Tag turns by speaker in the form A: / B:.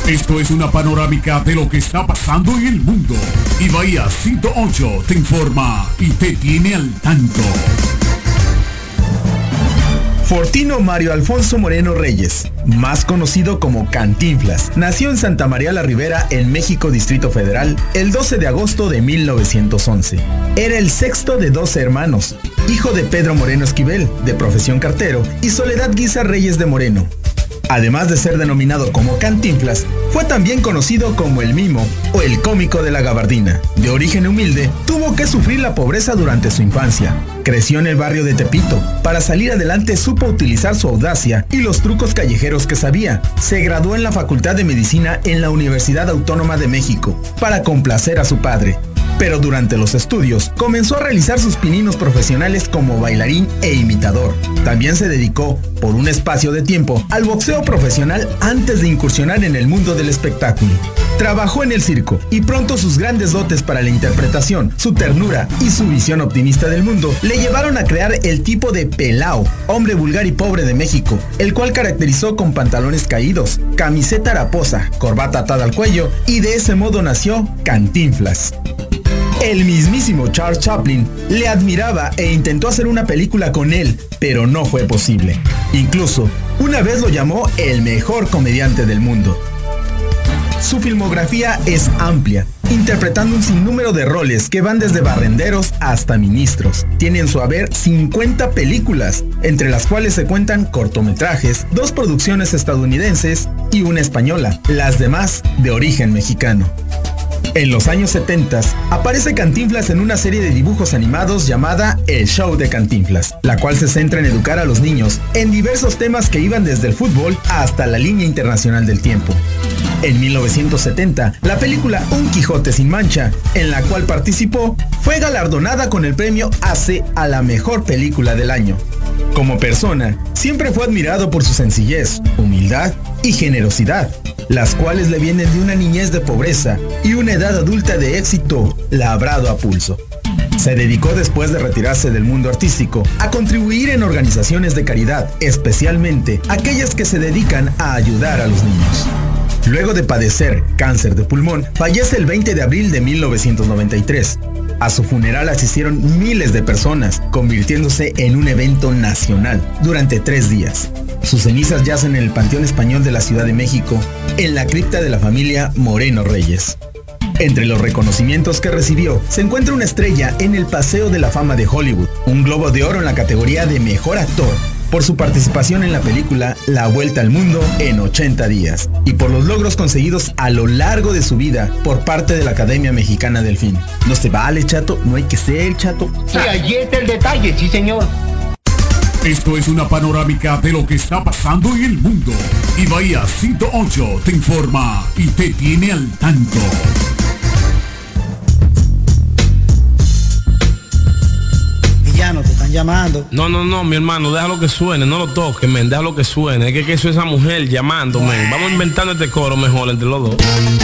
A: Esto es una panorámica de lo que está pasando en el mundo. Y Bahía 108 te informa y te tiene al tanto.
B: Fortino Mario Alfonso Moreno Reyes, más conocido como Cantinflas, nació en Santa María la Ribera, en México, Distrito Federal, el 12 de agosto de 1911. Era el sexto de 12 hermanos, hijo de Pedro Moreno Esquivel, de profesión cartero, y Soledad Guisa Reyes de Moreno. Además de ser denominado como Cantinflas, fue también conocido como el Mimo o el cómico de la gabardina. De origen humilde, tuvo que sufrir la pobreza durante su infancia. Creció en el barrio de Tepito. Para salir adelante supo utilizar su audacia y los trucos callejeros que sabía. Se graduó en la Facultad de Medicina en la Universidad Autónoma de México para complacer a su padre. Pero durante los estudios comenzó a realizar sus pininos profesionales como bailarín e imitador. También se dedicó, por un espacio de tiempo, al boxeo profesional antes de incursionar en el mundo del espectáculo. Trabajó en el circo y pronto sus grandes dotes para la interpretación, su ternura y su visión optimista del mundo le llevaron a crear el tipo de pelao, hombre vulgar y pobre de México, el cual caracterizó con pantalones caídos, camiseta haraposa, corbata atada al cuello, y de ese modo nació Cantinflas. El mismísimo Charles Chaplin le admiraba e intentó hacer una película con él, pero no fue posible. Incluso, una vez lo llamó el mejor comediante del mundo. Su filmografía es amplia, interpretando un sinnúmero de roles que van desde barrenderos hasta ministros. Tiene en su haber 50 películas, entre las cuales se cuentan cortometrajes, 2 producciones estadounidenses y una española, las demás de origen mexicano. En los años 70 aparece Cantinflas en una serie de dibujos animados llamada El Show de Cantinflas, la cual se centra en educar a los niños en diversos temas que iban desde el fútbol hasta la línea internacional del tiempo. En 1970, la película Un Quijote sin Mancha, en la cual participó, fue galardonada con el premio ACE a la mejor película del año. Como persona, siempre fue admirado por su sencillez, humildad y generosidad, las cuales le vienen de una niñez de pobreza y una edad adulta de éxito labrado a pulso. Se dedicó, después de retirarse del mundo artístico, a contribuir en organizaciones de caridad, especialmente aquellas que se dedican a ayudar a los niños. Luego de padecer cáncer de pulmón, fallece el 20 de abril de 1993. A su funeral asistieron miles de personas, convirtiéndose en un evento nacional durante 3 días. Sus cenizas yacen en el Panteón Español de la Ciudad de México, en la cripta de la familia Moreno Reyes. Entre los reconocimientos que recibió, se encuentra una estrella en el Paseo de la Fama de Hollywood, un Globo de Oro en la categoría de Mejor Actor, por su participación en la película La Vuelta al Mundo en 80 días, y por los logros conseguidos a lo largo de su vida por parte de la Academia Mexicana del Film. No se vale, chato, no hay que ser, chato.
C: Sí, allí está el detalle, sí, señor.
A: Esto es una panorámica de lo que está pasando en el mundo. Y Bahía 108 te informa y te tiene al tanto.
D: Villano, te están llamando.
E: No, mi hermano, déjalo que suene, no lo toques, men, déjalo que suene. Es que eso es esa mujer llamándome. Vamos inventando este coro mejor entre los dos.